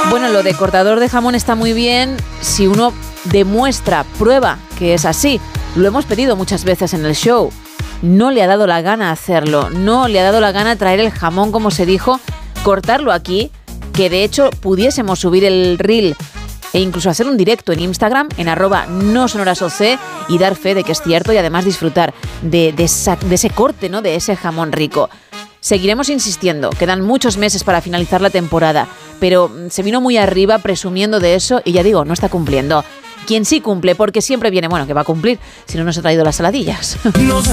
Bueno, lo de cortador de jamón está muy bien si uno demuestra, prueba que es así. Lo hemos pedido muchas veces en el show. No le ha dado la gana hacerlo, no le ha dado la gana traer el jamón como se dijo, cortarlo aquí, que de hecho pudiésemos subir el reel e incluso hacer un directo en Instagram en @nosonorasoc y dar fe de que es cierto y además disfrutar de ese corte, ¿no? De ese jamón rico. Seguiremos insistiendo, quedan muchos meses para finalizar la temporada, pero se vino muy arriba presumiendo de eso y ya digo, no está cumpliendo. Quien sí cumple, porque siempre viene, bueno, que va a cumplir, si no nos ha traído las saladillas.